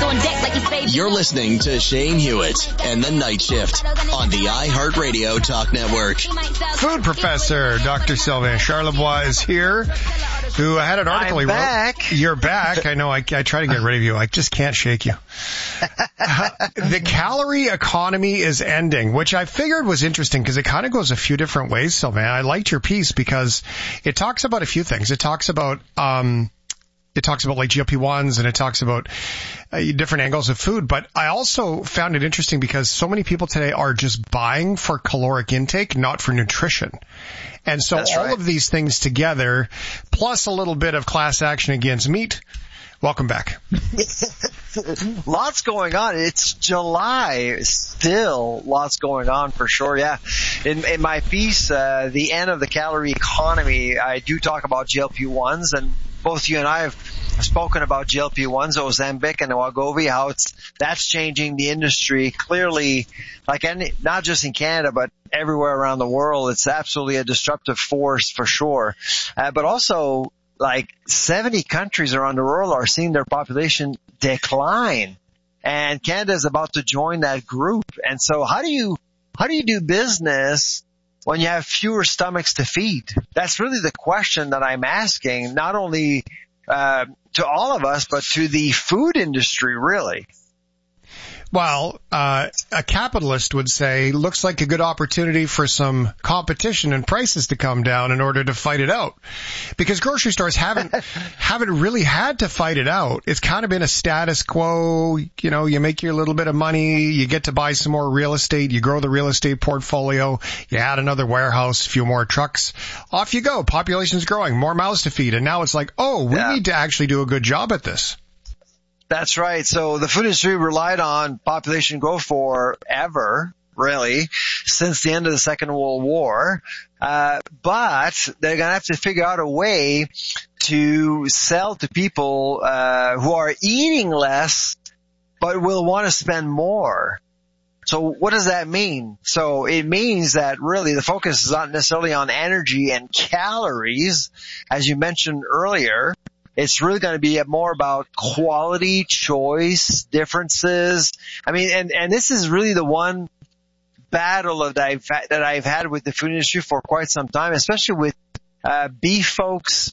You're listening to Shane Hewitt and the Night Shift on the iHeartRadio Talk Network. Food professor Dr. Sylvain Charlebois is here, who had an article he wrote. Back. You're back. I know. I try to get rid of you. I just can't shake you. The calorie economy is ending, which I figured was interesting because it kind of goes a few different ways, Sylvain. I liked your piece because it talks about a few things. It talks about like GLP-1s, and it talks about different angles of food. But I also found it interesting because so many people today are just buying for caloric intake, not for nutrition. And so That's all right. of these things together, plus a little bit of class action against meat. Welcome back. Lots going on. It's July. Still lots going on for sure. Yeah. In my piece, The End of the Calorie Economy, I do talk about GLP-1s, and both you and I have spoken about GLP-1s, Ozempic and Wegovy, how that's changing the industry clearly, not just in Canada, but everywhere around the world. It's absolutely a disruptive force for sure. But also, like 70 countries around the world are seeing their population decline, and Canada is about to join that group. And so how do you do business when you have fewer stomachs to feed? That's really the question that I'm asking, not only to all of us, but to the food industry, really. Well, a capitalist would say, looks like a good opportunity for some competition and prices to come down in order to fight it out. Because grocery stores haven't really had to fight it out. It's kind of been a status quo. You know, you make your little bit of money, you get to buy some more real estate, you grow the real estate portfolio, you add another warehouse, a few more trucks, off you go. Population's growing, more mouths to feed. And now it's like, we need to actually do a good job at this. That's right. So the food industry relied on population growth forever, really, since the end of the Second World War. But they're going to have to figure out a way to sell to people who are eating less but will want to spend more. So what does that mean? So it means that really the focus is not necessarily on energy and calories, as you mentioned earlier. It's really going to be more about quality, choice, differences. I mean, and this is really the one battle that I've had with the food industry for quite some time, especially with beef folks,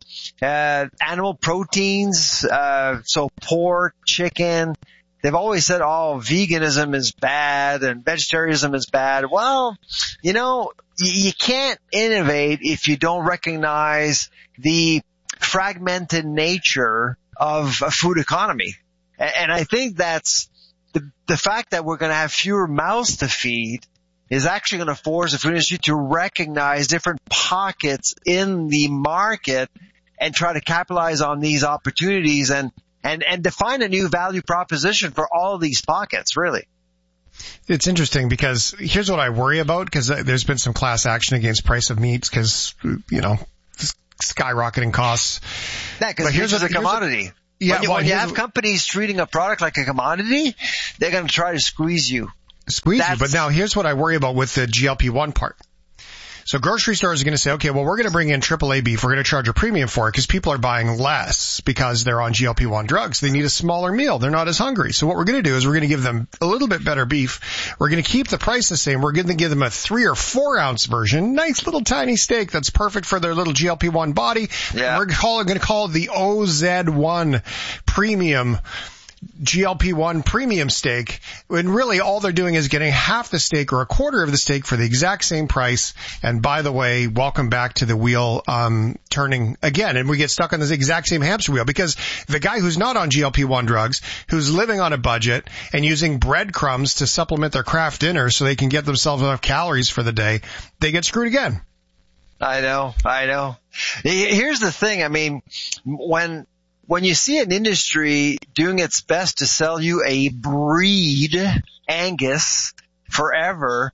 animal proteins, so pork, chicken. They've always said, veganism is bad and vegetarianism is bad. Well, you know, you can't innovate if you don't recognize the fragmented nature of a food economy. And I think that's the fact that we're going to have fewer mouths to feed is actually going to force the food industry to recognize different pockets in the market and try to capitalize on these opportunities and define a new value proposition for all these pockets, really. It's interesting because here's what I worry about, because there's been some class action against price of meats because, you know, skyrocketing costs. Yeah, because here's a commodity. When you have companies treating a product like a commodity, they're going to try to squeeze you. But now here's what I worry about with the GLP-1 part. So grocery stores are going to say, okay, well, we're going to bring in AAA beef. We're going to charge a premium for it because people are buying less because they're on GLP-1 drugs. They need a smaller meal. They're not as hungry. So what we're going to do is we're going to give them a little bit better beef. We're going to keep the price the same. We're going to give them a 3 or 4 ounce version, nice little tiny steak that's perfect for their little GLP-1 body. Yeah. We're going to call it the OZ1 premium GLP-1 premium steak, when really all they're doing is getting half the steak or a quarter of the steak for the exact same price. And by the way, welcome back to the wheel turning again, and we get stuck on this exact same hamster wheel because the guy who's not on GLP-1 drugs, who's living on a budget and using breadcrumbs to supplement their craft dinner so they can get themselves enough calories for the day, they get screwed again. I know. Here's the thing. I mean, when you see an industry doing its best to sell you a breed, Angus, forever,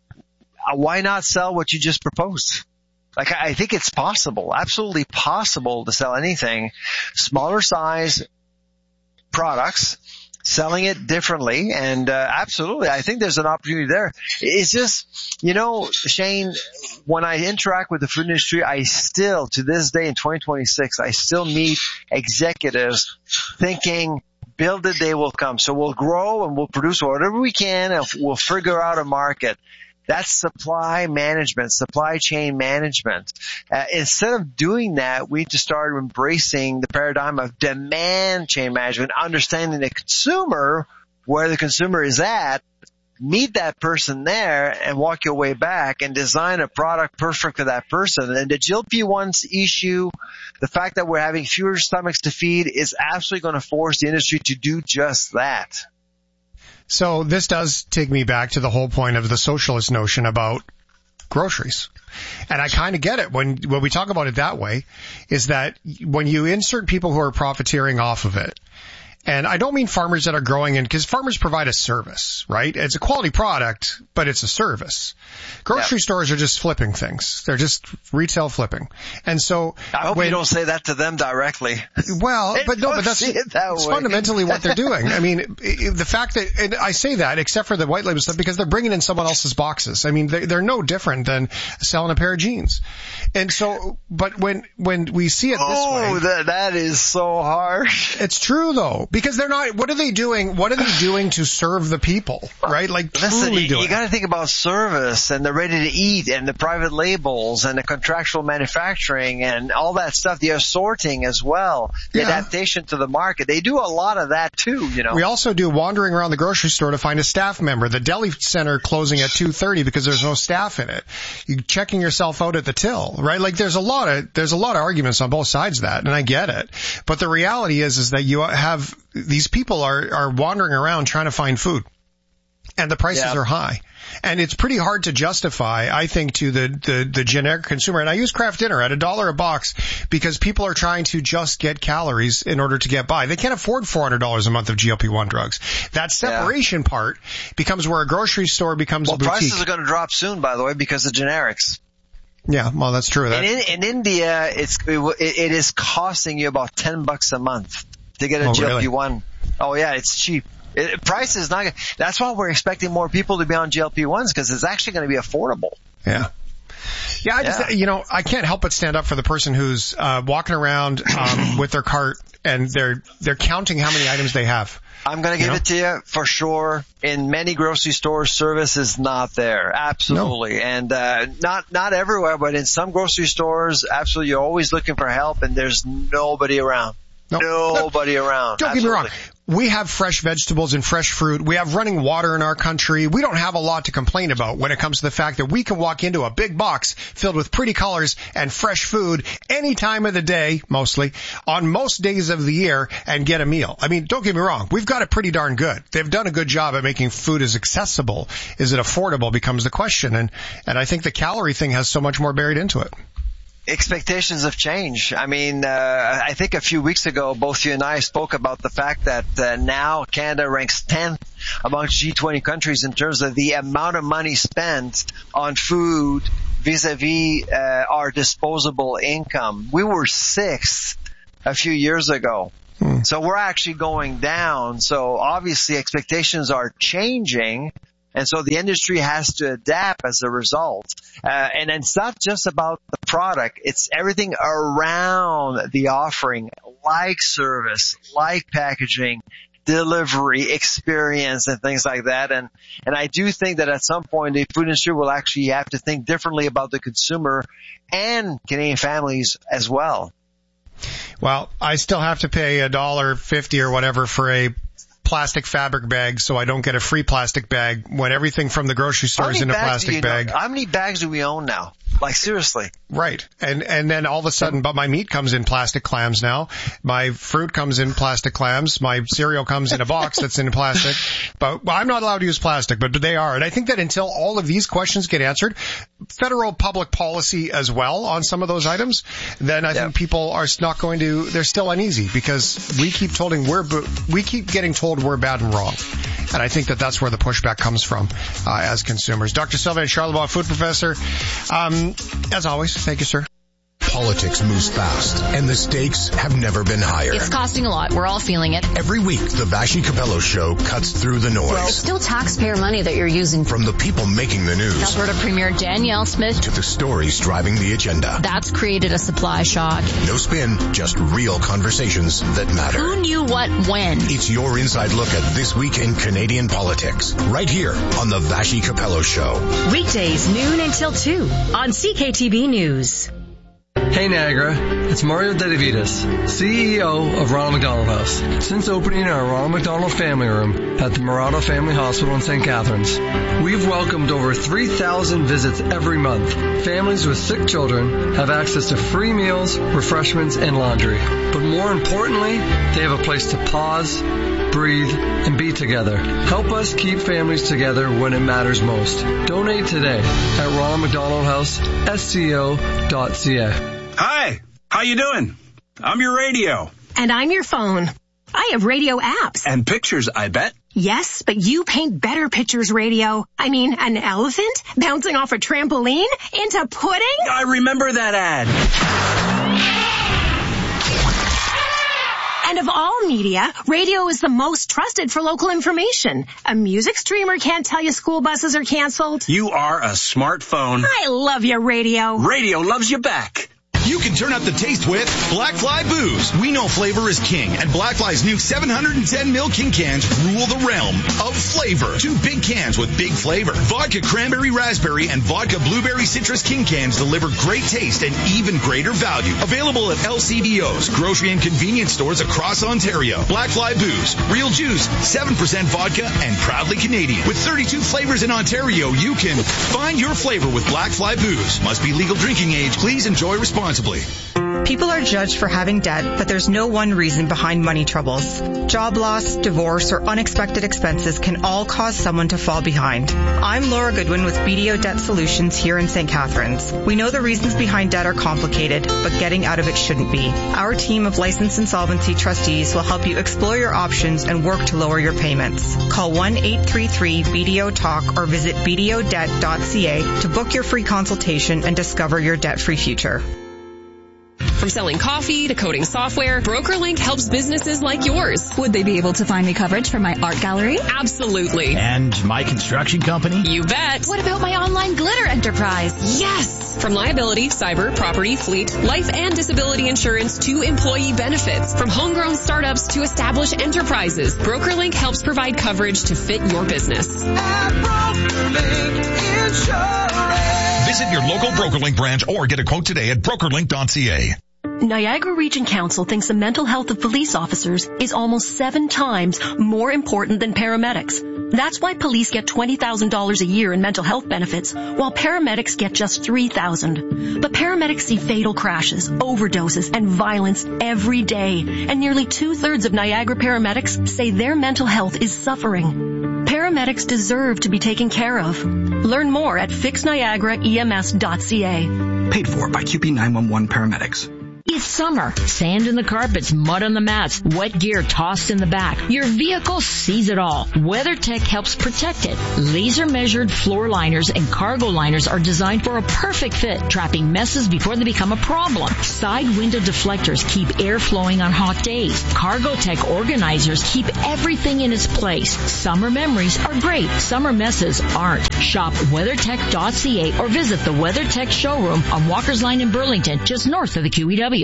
why not sell what you just proposed? Like, I think it's possible, absolutely possible to sell anything, smaller size products, selling it differently, and absolutely, I think there's an opportunity there. It's just, you know, Shane, when I interact with the food industry, I still, to this day in 2026, I still meet executives thinking build it, they will come. So we'll grow and we'll produce whatever we can, and we'll figure out a market. That's supply management, supply chain management. Instead of doing that, we need to start embracing the paradigm of demand chain management, understanding the consumer, where the consumer is at, meet that person there and walk your way back and design a product perfect for that person. And the GLP-1s issue, the fact that we're having fewer stomachs to feed, is absolutely going to force the industry to do just that. So this does take me back to the whole point of the socialist notion about groceries. And I kind of get it when we talk about it that way, is that when you insert people who are profiteering off of it, and I don't mean farmers that are growing in, because farmers provide a service, right? It's a quality product, but it's a service. Grocery stores are just flipping things. They're just retail flipping. And so I hope you don't say that to them directly. Well, but that's fundamentally what they're doing. I mean, the fact that, and I say that except for the white label stuff, because they're bringing in someone else's boxes. I mean, they're no different than selling a pair of jeans. And so, but when we see it this way. That is so harsh. It's true though. Because they're not, what are they doing? What are they doing to serve the people, right? Like, truly doing. You gotta think about service and the ready to eat and the private labels and the contractual manufacturing and all that stuff. The assorting as well. The adaptation to the market. They do a lot of that too, you know. We also do wandering around the grocery store to find a staff member. The deli center closing at 2:30 because there's no staff in it. You checking yourself out at the till, right? Like, there's a lot of arguments on both sides of that, and I get it. But the reality is that you have, these people are wandering around trying to find food, and the prices are high. And it's pretty hard to justify, I think, to the generic consumer. And I use Kraft Dinner at $1 a box because people are trying to just get calories in order to get by. They can't afford $400 a month of GLP-1 drugs. That separation part becomes where a grocery store becomes a boutique. Prices are going to drop soon, by the way, because of generics. Yeah, well, that's true. In India, it is costing you about $10 a month to get a GLP-1. Really? Oh yeah, it's cheap. Price is not. That's why we're expecting more people to be on GLP-1s, because it's actually going to be affordable. Yeah. Yeah, I can't help but stand up for the person who's walking around with their cart and they're counting how many items they have. I'm going to give it to you for sure. In many grocery stores, service is not there. Absolutely. No. And not everywhere, but in some grocery stores, absolutely, you're always looking for help and there's nobody around. Nobody around. Don't get me wrong. We have fresh vegetables and fresh fruit. We have running water in our country. We don't have a lot to complain about when it comes to the fact that we can walk into a big box filled with pretty colors and fresh food any time of the day, mostly, on most days of the year, and get a meal. I mean, don't get me wrong. We've got it pretty darn good. They've done a good job at making food as accessible. Is it affordable becomes the question. And I think the calorie thing has so much more buried into it. Expectations have changed. I mean, I think a few weeks ago, both you and I spoke about the fact that now Canada ranks 10th amongst G20 countries in terms of the amount of money spent on food vis-a-vis our disposable income. We were 6th a few years ago. So we're actually going down. So obviously expectations are changing. And so the industry has to adapt as a result. And it's not just about the product. It's everything around the offering, like service, like packaging, delivery, experience, and things like that. And I do think that at some point the food industry will actually have to think differently about the consumer and Canadian families as well. Well, I still have to pay $1.50 or whatever for a plastic fabric bag, so I don't get a free plastic bag when everything from the grocery store is in a plastic bag. How many bags do we own now? Like, seriously. Right. And then all of a sudden, but my meat comes in plastic clams now. My fruit comes in plastic clams. My cereal comes in a box that's in plastic. But I'm not allowed to use plastic, but they are. And I think that until all of these questions get answered, federal public policy as well on some of those items, then I think people are not going to, they're still uneasy because we keep getting told we're bad and wrong. And I think that that's where the pushback comes from as consumers. Dr. Sylvain Charlebois, food professor. As always, thank you, sir. Politics moves fast, and the stakes have never been higher. It's costing a lot. We're all feeling it. Every week, the Vassy Capello Show cuts through the noise. It's still taxpayer money that you're using. From the people making the news. Alberta Premier Danielle Smith. To the stories driving the agenda. That's created a supply shock. No spin, just real conversations that matter. Who knew what when? It's your inside look at this week in Canadian politics. Right here on the Vassy Capello Show. Weekdays, noon until 2 on CKTB News. Hey Niagara, it's Mario Dedivitas, CEO of Ronald McDonald House. Since opening our Ronald McDonald Family Room at the Murata Family Hospital in St. Catharines, we've welcomed over 3,000 visits every month. Families with sick children have access to free meals, refreshments, and laundry. But more importantly, they have a place to pause, breathe, and be together. Help us keep families together when it matters most. Donate today at ronaldmcdonaldhouse.sco.ca. Hi, how you doing? I'm your radio. And I'm your phone. I have radio apps. And pictures, I bet. Yes, but you paint better pictures, radio. I mean, an elephant bouncing off a trampoline into pudding? I remember that ad. And of all media, radio is the most trusted for local information. A music streamer can't tell you school buses are canceled. You are a smartphone. I love you, radio. Radio loves you back. You can turn up the taste with Black Fly Booze. We know flavor is king, and Black Fly's new 710 ml King cans rule the realm of flavor. 2 big cans with big flavor. Vodka Cranberry Raspberry and Vodka Blueberry Citrus King cans deliver great taste and even greater value. Available at LCBOs, grocery and convenience stores across Ontario. Black Fly Booze, real juice, 7% vodka, and proudly Canadian. With 32 flavors in Ontario, you can find your flavor with Black Fly Booze. Must be legal drinking age. Please enjoy responsibly. People are judged for having debt, but there's no one reason behind money troubles. Job loss, divorce, or unexpected expenses can all cause someone to fall behind. I'm Laura Goodwin with BDO Debt Solutions here in St. Catharines. We know the reasons behind debt are complicated, but getting out of it shouldn't be. Our team of licensed insolvency trustees will help you explore your options and work to lower your payments. Call 1-833-BDO-TALK or visit bdodebt.ca to book your free consultation and discover your debt-free future. From selling coffee to coding software, BrokerLink helps businesses like yours. Would they be able to find me coverage for my art gallery? Absolutely. And my construction company? You bet. What about my online glitter enterprise? Yes! From liability, cyber, property, fleet, life and disability insurance to employee benefits. From homegrown startups to established enterprises, BrokerLink helps provide coverage to fit your business. At BrokerLink Insurance. Visit your local BrokerLink branch or get a quote today at brokerlink.ca. Niagara Region Council thinks the mental health of police officers is almost 7 times more important than paramedics. That's why police get $20,000 a year in mental health benefits, while paramedics get just $3,000. But paramedics see fatal crashes, overdoses, and violence every day, and nearly 2/3 of Niagara paramedics say their mental health is suffering. Paramedics deserve to be taken care of. Learn more at fixniagaraems.ca. Paid for by QP 911 paramedics. It's summer. Sand in the carpets, mud on the mats, wet gear tossed in the back. Your vehicle sees it all. WeatherTech helps protect it. Laser-measured floor liners and cargo liners are designed for a perfect fit, trapping messes before they become a problem. Side window deflectors keep air flowing on hot days. CargoTech organizers keep everything in its place. Summer memories are great. Summer messes aren't. Shop WeatherTech.ca or visit the WeatherTech showroom on Walker's Line in Burlington, just north of the QEW.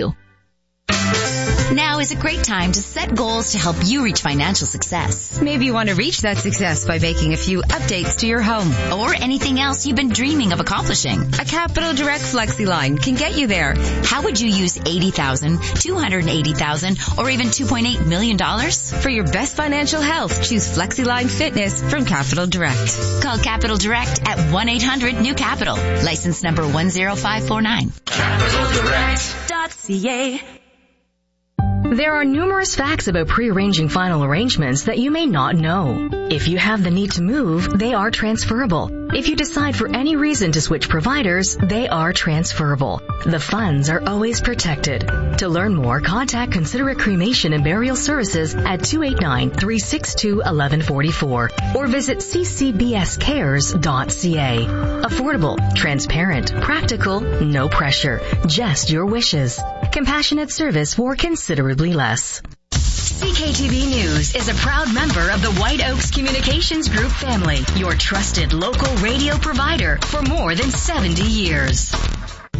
Now is a great time to set goals to help you reach financial success. Maybe you want to reach that success by making a few updates to your home. Or anything else you've been dreaming of accomplishing. A Capital Direct Flexi line can get you there. How would you use $80,000, $280,000, or even $2.8 million? For your best financial health, choose Flexi Line Fitness from Capital Direct. Call Capital Direct at 1-800-NEW-CAPITAL. License number 10549. CapitalDirect.ca. There are numerous facts about pre-arranging final arrangements that you may not know. If you have the need to move, they are transferable. If you decide for any reason to switch providers, they are transferable. The funds are always protected. To learn more, contact Considerate Cremation and Burial Services at 289-362-1144 or visit ccbscares.ca. Affordable, transparent, practical, no pressure, just your wishes. Compassionate service for considerably less. CKTV News is a proud member of the White Oaks Communications Group family, your trusted local radio provider for more than 70 years.